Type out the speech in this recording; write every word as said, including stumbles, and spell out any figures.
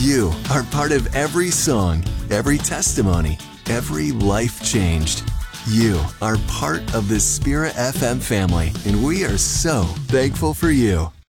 You are part of every song, every testimony, every life changed. You are part of the Spirit F M family, and we are so thankful for you.